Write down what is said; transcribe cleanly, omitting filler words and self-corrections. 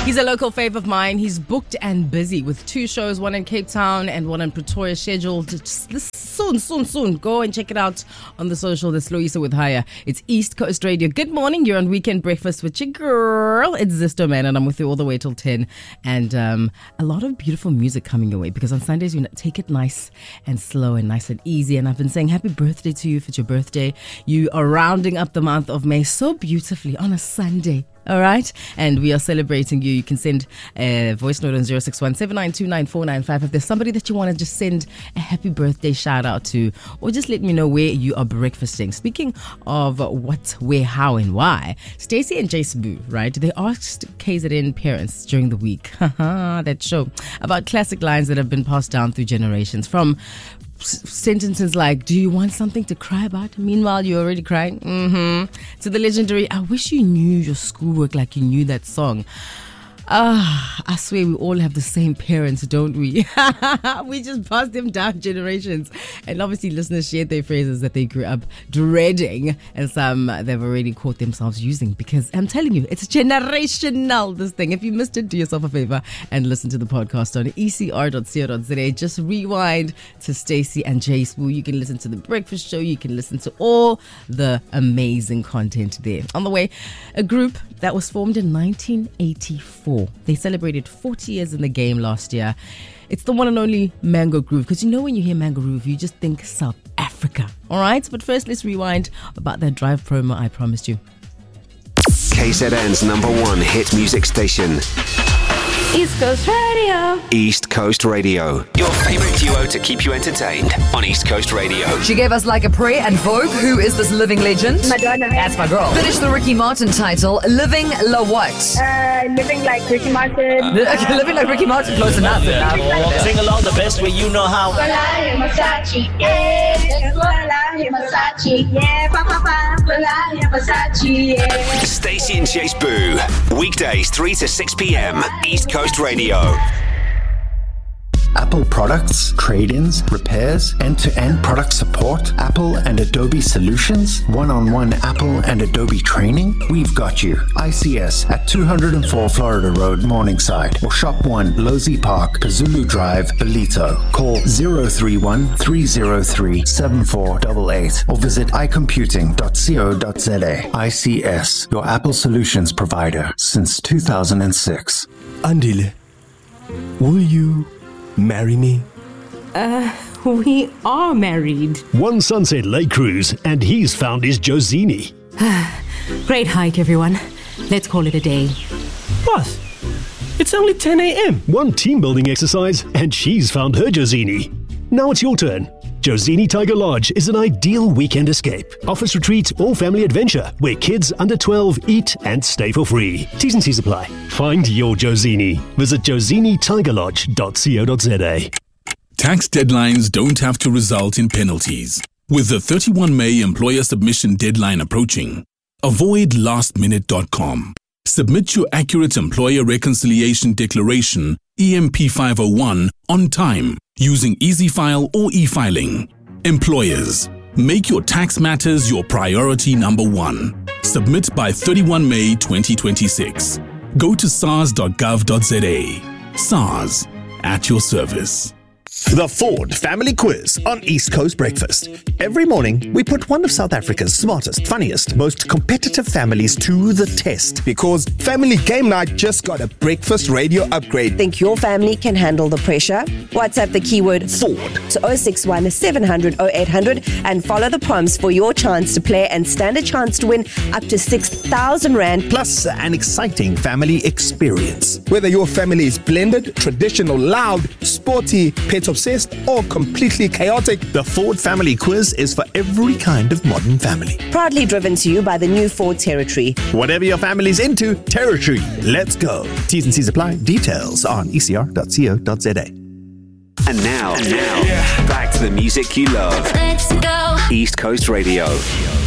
He's a local fave of mine. He's booked and busy with 2 shows, one in Cape Town and one in Pretoria, scheduled this soon. Go and check it out on the social. The Sloisa with Haya. It's East Coast Radio. Good morning. You're on Weekend Breakfast with your girl. It's Zisto Man, and I'm with you all the way till 10. And a lot of beautiful music coming your way, because on Sundays you take it nice and slow and nice and easy. And I've been saying happy birthday to you if it's your birthday. You are rounding up the month of May so beautifully on a Sunday. All right. And we are celebrating you. You can send a voice note on 061-792-9495 if there's somebody that you want to just send a happy birthday shout out to, or just let me know where you are breakfasting. Speaking of what, where, how, and why, Stacey and Jace Boo, right? They asked KZN parents during the week, that show, about classic lines that have been passed down through generations, from sentences like, do you want something to cry about? Meanwhile, you're already crying. To the legendary, I wish you knew your schoolwork like you knew that song. I swear we all have the same parents, don't we? We just passed them down generations. And obviously listeners shared their phrases that they grew up dreading, and some they've already caught themselves using, because I'm telling you, it's generational, this thing. If you missed it, do yourself a favor and listen to the podcast on ecr.co.za. Just rewind to Stacey and Jace Boo. You can listen to The Breakfast Show. You can listen to all the amazing content there. On the way, a group that was formed in 1984. They celebrated 40 years in the game last year. It's the one and only Mango Groove, because you know when you hear Mango Groove, you just think South Africa. All right, but first let's rewind about that drive promo I promised you. KZN's #1 hit music station. East Coast Radio. East Coast Radio. Your favorite duo to keep you entertained on East Coast Radio. She gave us Like a Prayer and Vogue. Who is this living legend? Madonna. That's my girl. Finish the Ricky Martin title. Living La what? Living like Ricky Martin. Living like Ricky Martin. Close enough. Sing along the best way you know how. Versace, yeah. Versace, yeah. Versace, yeah. Stacey and Jace Boo. Weekdays 3 to 6 p.m. East Coast Radio. Apple products, trade-ins, repairs, end-to-end product support, Apple and Adobe solutions, one-on-one Apple and Adobe training. We've got you. ICS at 204 Florida Road, Morningside, or Shop 1, Losey Park, Kazulu Drive, Belito. Call 031-303-7488 or visit icomputing.co.za. ICS, your Apple solutions provider since 2006. Andile, will you marry me? We are married. One Sunset Lake Cruise, and he's found his Josini. Great hike, everyone. Let's call it a day. Boss, it's only 10 a.m. One team building exercise, and she's found her Josini. Now it's your turn. Josini Tiger Lodge is an ideal weekend escape, office retreat, or family adventure where kids under 12 eat and stay for free. T's and C's apply. Find your Josini. Visit josinitigerlodge.co.za. Tax deadlines don't have to result in penalties. With the 31 May employer submission deadline approaching, avoid lastminute.com. Submit your accurate employer reconciliation declaration, EMP 501, on time using EasyFile or e-filing. Employers, make your tax matters your priority #1. Submit by 31 May 2026. Go to sars.gov.za. SARS, at your service. The Ford Family Quiz on East Coast Breakfast. Every morning, we put one of South Africa's smartest, funniest, most competitive families to the test, because Family Game Night just got a breakfast radio upgrade. Think your family can handle the pressure? WhatsApp the keyword Ford to 061 700 0800 and follow the prompts for your chance to play and stand a chance to win up to 6,000 Rand. Plus an exciting family experience. Whether your family is blended, traditional, loud, sporty, pet obsessed, or completely chaotic, the Ford Family Quiz is for every kind of modern family. Proudly driven to you by the new Ford Territory. Whatever your family's into, Territory. Let's go. T's and C's apply. Details on ecr.co.za. And now, back to the music you love. Let's go. East Coast Radio.